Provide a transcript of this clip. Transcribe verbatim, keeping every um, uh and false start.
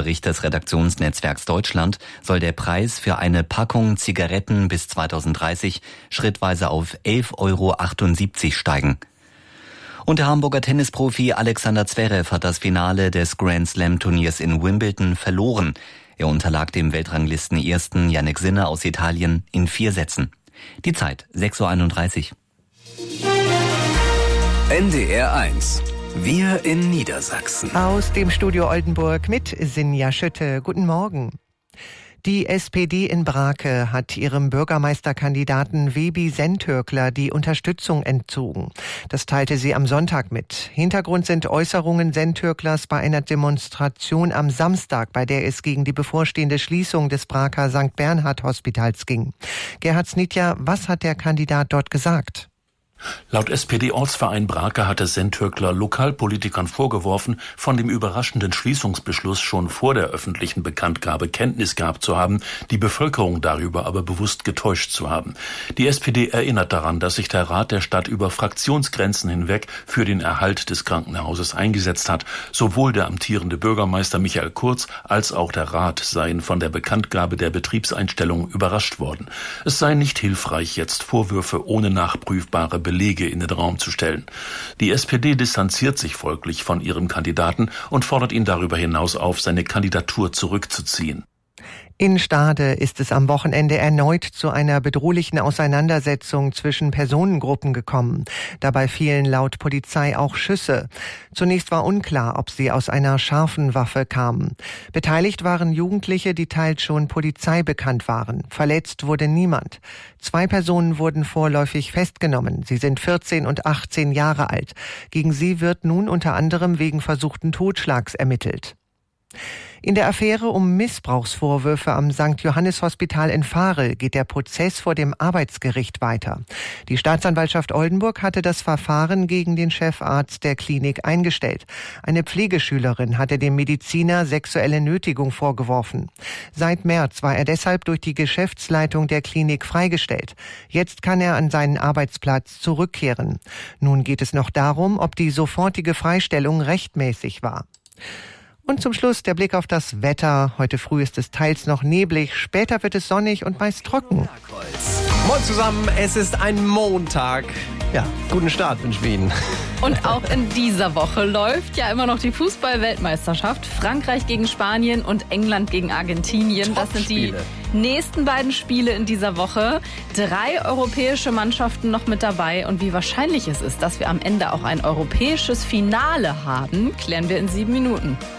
Bericht des Redaktionsnetzwerks Deutschland soll der Preis für eine Packung Zigaretten bis zweitausenddreißig schrittweise auf elf Euro achtundsiebzig steigen. Und der Hamburger Tennisprofi Alexander Zverev hat das Finale des Grand Slam Turniers in Wimbledon verloren. Er unterlag dem Weltranglisten-Ersten Jannik Sinner aus Italien in vier Sätzen. Die Zeit sechs Uhr einunddreißig. N D R eins. Wir in Niedersachsen. Aus dem Studio Oldenburg mit Sinja Schütte. Guten Morgen. Die S P D in Brake hat ihrem Bürgermeisterkandidaten Webi Sentürkler die Unterstützung entzogen. Das teilte sie am Sonntag mit. Hintergrund sind Äußerungen Sentürklers bei einer Demonstration am Samstag, bei der es gegen die bevorstehende Schließung des Braker Sankt Bernhard Hospitals ging. Gerhard Snitja, was hat der Kandidat dort gesagt? Laut S P D-Ortsverein Brake hatte Sentürkler Lokalpolitikern vorgeworfen, von dem überraschenden Schließungsbeschluss schon vor der öffentlichen Bekanntgabe Kenntnis gehabt zu haben, die Bevölkerung darüber aber bewusst getäuscht zu haben. Die S P D erinnert daran, dass sich der Rat der Stadt über Fraktionsgrenzen hinweg für den Erhalt des Krankenhauses eingesetzt hat. Sowohl der amtierende Bürgermeister Michael Kurz als auch der Rat seien von der Bekanntgabe der Betriebseinstellung überrascht worden. Es sei nicht hilfreich, jetzt Vorwürfe ohne nachprüfbare Belege in den Raum zu stellen. Die S P D distanziert sich folglich von ihrem Kandidaten und fordert ihn darüber hinaus auf, seine Kandidatur zurückzuziehen. In Stade ist es am Wochenende erneut zu einer bedrohlichen Auseinandersetzung zwischen Personengruppen gekommen. Dabei fielen laut Polizei auch Schüsse. Zunächst war unklar, ob sie aus einer scharfen Waffe kamen. Beteiligt waren Jugendliche, die teils schon Polizei bekannt waren. Verletzt wurde niemand. Zwei Personen wurden vorläufig festgenommen. Sie sind vierzehn und achtzehn Jahre alt. Gegen sie wird nun unter anderem wegen versuchten Totschlags ermittelt. In der Affäre um Missbrauchsvorwürfe am Sankt Johannes Hospital in Vahl geht der Prozess vor dem Arbeitsgericht weiter. Die Staatsanwaltschaft Oldenburg hatte das Verfahren gegen den Chefarzt der Klinik eingestellt. Eine Pflegeschülerin hatte dem Mediziner sexuelle Nötigung vorgeworfen. Seit März war er deshalb durch die Geschäftsleitung der Klinik freigestellt. Jetzt kann er an seinen Arbeitsplatz zurückkehren. Nun geht es noch darum, ob die sofortige Freistellung rechtmäßig war. Und zum Schluss der Blick auf das Wetter. Heute früh ist es teils noch neblig, später wird es sonnig und meist trocken. Moin zusammen, es ist ein Montag. Ja, guten Start wünschen wir Ihnen. Und auch in dieser Woche läuft ja immer noch die Fußball-Weltmeisterschaft. Frankreich gegen Spanien und England gegen Argentinien. Das sind die nächsten beiden Spiele in dieser Woche. Drei europäische Mannschaften noch mit dabei. Und wie wahrscheinlich es ist, dass wir am Ende auch ein europäisches Finale haben, klären wir in sieben Minuten.